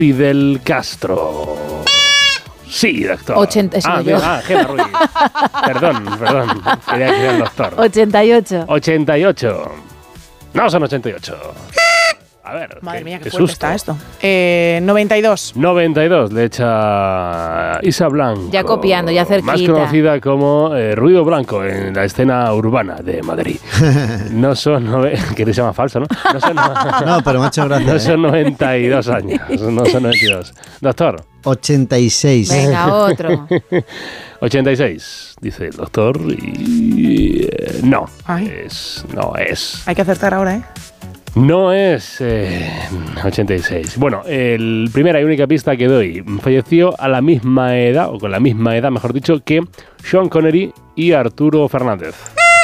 Fidel Castro. Sí, doctor. 80, Gemma Ruiz. Perdón. Quería decir el doctor. 88. 88. No son 88. A ver. Madre mía, qué susto. fuerte está esto. 92. 92 le echa Isa Blanco. Ya copiando, ya cerquita. Más conocida como Ruido Blanco en la escena urbana de Madrid. No son... que te llama falso, ¿no? No, pero me ha hecho gracia. No son 92 años. No son 92. Doctor. 86. Venga, otro. 86, dice el doctor. Y... no. Ay. No es. Hay que acertar ahora, ¿eh? No es 86. Bueno, el primera y única pista que doy. Falleció a la misma edad, o con la misma edad, mejor dicho, que Sean Connery y Arturo Fernández.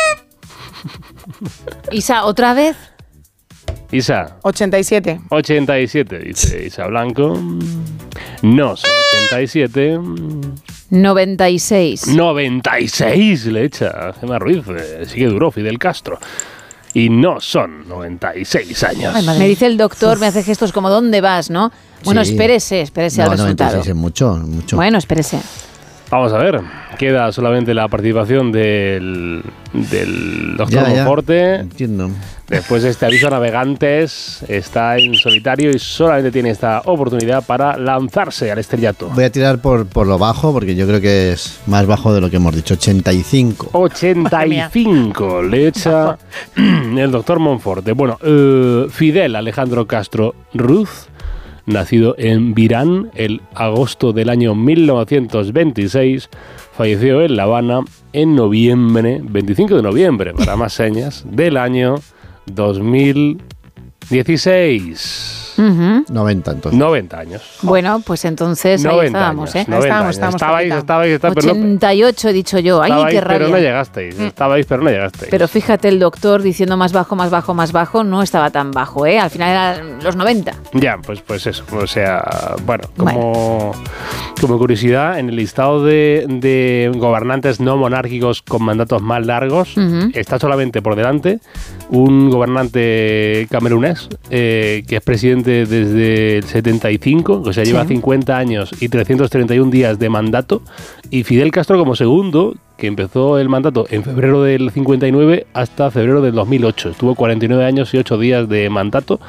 Isa, ¿otra vez? Isa. 87. 87, dice Isa Blanco. No son 87. 96. 96 le echa Gemma Ruiz. Sí que duró Fidel Castro. Y no son 96 años. Ay, me dice el doctor, me hace gestos como ¿dónde vas, no? Bueno, Sí. espérese al resultado. 96 es mucho. Bueno, espérese. Vamos a ver. Queda solamente la participación del doctor Monforte. Entiendo. Después de este aviso a navegantes, está en solitario y solamente tiene esta oportunidad para lanzarse al estrellato. Voy a tirar por lo bajo, porque yo creo que es más bajo de lo que hemos dicho. 85. 85 le echa el doctor Monforte. Bueno, Fidel Alejandro Castro Ruz, nacido en Virán el agosto del año 1926, falleció en La Habana en noviembre, 25 de noviembre, para más señas, del año 2016. 90 entonces. 90 años. Bueno, pues entonces ahí 90 estábamos, años, ¿eh? 90 años. Estabais, pero no, 88 he dicho yo. Ay, qué rabia. pero no llegasteis. Estabais, pero no llegasteis. Pero fíjate, el doctor diciendo más bajo, no estaba tan bajo, ¿eh? Al final eran los 90. Ya, pues eso. O sea, bueno, como curiosidad, en el listado de gobernantes no monárquicos con mandatos más largos, está solamente por delante un gobernante camerunés que es presidente desde el 75, o sea, lleva 50 años y 331 días de mandato, y Fidel Castro como segundo, que empezó el mandato en febrero del 59 hasta febrero del 2008. Estuvo 49 años y 8 días de mandato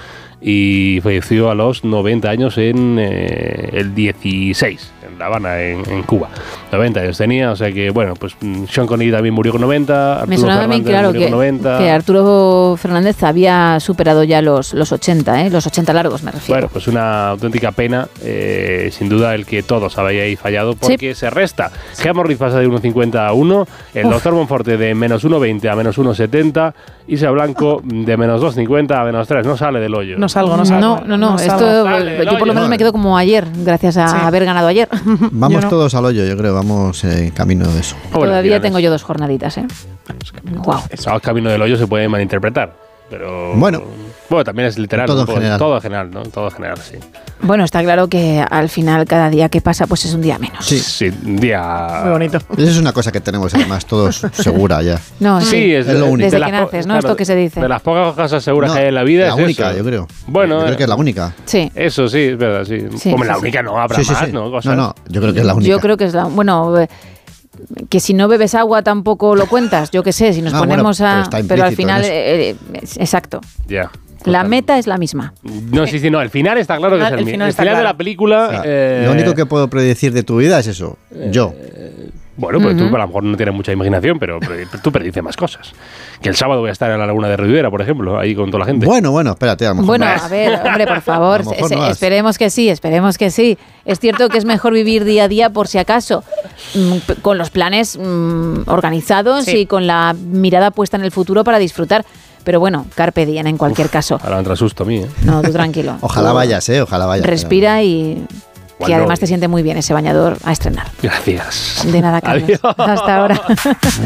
y falleció a los 90 años en el 16, en La Habana, en Cuba. 90 años tenía, o sea que, bueno, pues Sean Connery también murió con 90, Me sonaba bien claro que Arturo Fernández había superado ya los 80, ¿eh? Los 80 largos me refiero. Bueno, pues una auténtica pena, sin duda, el que todos habíais fallado, porque se resta. Gemma Ruiz pasa de 1,50 a 1, el doctor Monforte de menos 1,20 a menos 1,70, Isa Blanco de menos 2,50 a menos 3, no sale del hoyo. No salgo. No, esto yo por lo menos me quedo como ayer, gracias a haber ganado ayer. Vamos todos al hoyo, yo creo, vamos camino de eso. Todavía tengo yo 2 jornaditas, ¿eh? Wow. Ese camino del hoyo se puede malinterpretar, pero... Bueno, también es literal. Todo en general. Todo en general, ¿no? Todo en general, sí. Bueno, está claro que al final cada día que pasa pues es un día menos. Sí, un día... Muy bonito. Eso es una cosa que tenemos además todos segura ya. No, sí, es lo único. Desde que naces, ¿no? Esto que se dice. De las pocas cosas seguras que hay en la vida la es única, eso. yo creo. Bueno, yo creo que es la única. Sí. Eso sí, es verdad, sí. Como la única no habrá más, ¿no? Cosas. No, yo creo que es la única. Yo creo que es la... Bueno... que si no bebes agua tampoco lo cuentas, yo qué sé, si nos ponemos pero al final, exacto. Ya. La meta es la misma. No, sí, el final está claro que es el final de la película. Lo único que puedo predecir de tu vida es eso. Yo. Bueno, pues tú a lo mejor no tienes mucha imaginación, pero tú predices más cosas. Que el sábado voy a estar en la Laguna de Ribera, por ejemplo, ahí con toda la gente. Bueno, espérate, a lo mejor. Bueno, a ver, hombre, por favor, esperemos que sí. Es cierto que es mejor vivir día a día por si acaso, con los planes organizados y con la mirada puesta en el futuro para disfrutar. Pero bueno, carpe diem en cualquier caso. Ahora me entra susto a mí, ¿eh? No, tú tranquilo. Ojalá vayas, ojalá vayas. Respira y... Que además te siente muy bien ese bañador a estrenar. Gracias. De nada, Carlos. Adiós. Hasta ahora.